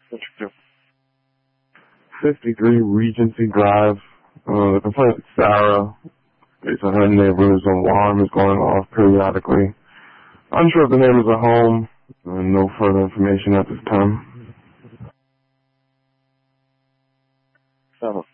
What you do? 53 Regency Drive. The complaint is Sarah. It's her neighbor's alarm is going off periodically. Unsure if the neighbors are home. No further information at this time.